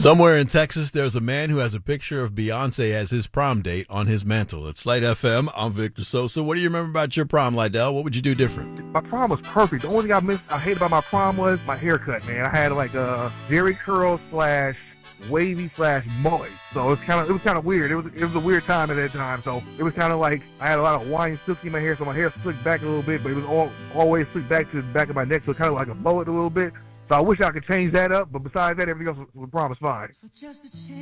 Somewhere in Texas, there's a man who has a picture of Beyonce as his prom date on his mantle. It's Light FM. I'm Victor Sosa. What do you remember about your prom, Lydell? What would you do different? My prom was perfect. The only thing I hated about my prom was my haircut, man. I had like a Jerry curl slash wavy slash mullet. So it was kind of weird. It was a weird time at that time. So it was kind of like I had a lot of wine silky in my hair, so my hair slicked back a little bit, but it was always slicked back to the back of my neck, so kind of like a mullet a little bit. So I wish I could change that up, but besides that, everything else with prom was fine.